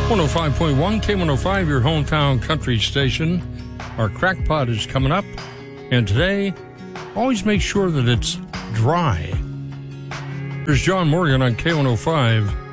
105.1 K105, your hometown country station. Our Crackpot is coming up. And today, always make sure that it's dry. Here's John Morgan on K105.